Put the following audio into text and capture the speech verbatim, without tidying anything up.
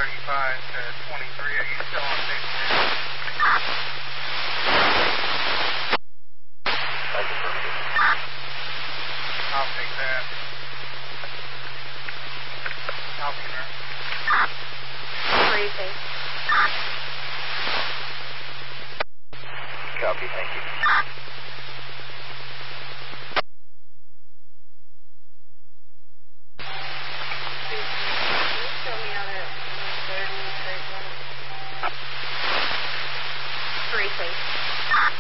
thirty-five to twenty-three. Are you still on station? I'll take that. I'll be there. Briefing. Copy, thank you.